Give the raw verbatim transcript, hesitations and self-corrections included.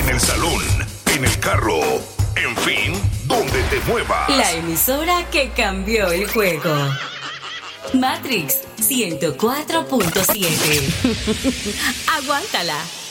en el salón, en el carro, en fin, donde te muevas. La emisora que cambió el juego. Matrix ciento cuatro punto siete. Aguántala.